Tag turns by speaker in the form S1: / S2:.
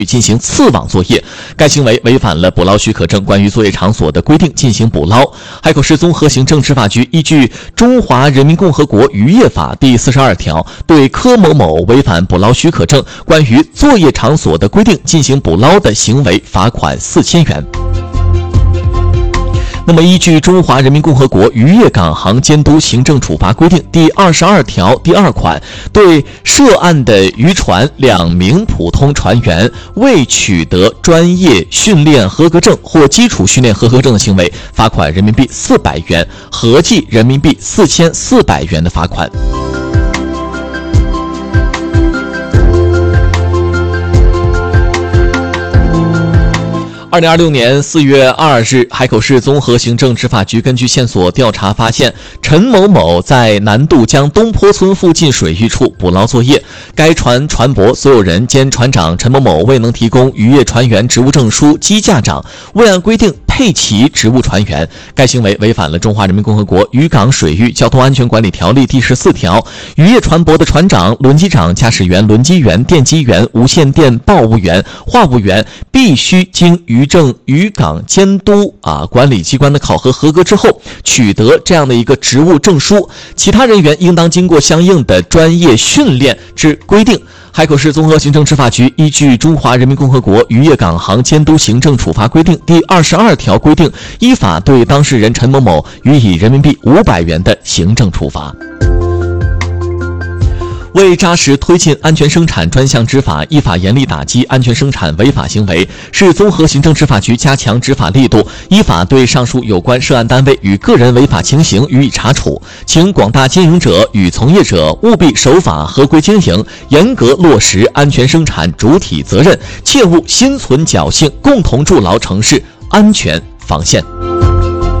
S1: 进行刺网作业，该行为违反了捕捞许可证关于作业场所的规定进行捕捞。海口市综合行政执法局依据《中华人民共和国渔业法》第42条，对柯某某违反捕捞许可证关于作业场所的规定进行捕捞的行为罚款4000元。那么，依据《中华人民共和国渔业港行监督行政处罚规定》第22条第2款，对涉案的渔船2名普通船员未取得专业训练合格证或基础训练合格证的行为，罚款人民币400元，合计人民币4400元的罚款。2026年4月2日，海口市综合行政执法局根据线索调查发现，陈某某在南渡江东坡村附近水域处捕捞作业，该船船舶所有人兼船长陈某某未能提供渔业船员职务证书机架长，未按规定配齐职务船员，该行为违反了《中华人民共和国渔港水域交通安全管理条例》第14条，渔业船舶的船长、轮机长、驾驶员、轮机员、电机员、无线电报务员、话务员必须经渔港监督管理机关的考核合格之后，取得这样的一个职务证书，其他人员应当经过相应的专业训练之规定。海口市综合行政执法局依据《中华人民共和国渔业港行监督行政处罚规定》第22条规定，依法对当事人陈某某予以人民币500元的行政处罚。为扎实推进安全生产专项执法，依法严厉打击安全生产违法行为，市综合行政执法局加强执法力度，依法对上述有关涉案单位与个人违法情形予以查处，请广大经营者与从业者务必守法合规经营，严格落实安全生产主体责任，切勿心存侥幸，共同筑牢城市安全防线。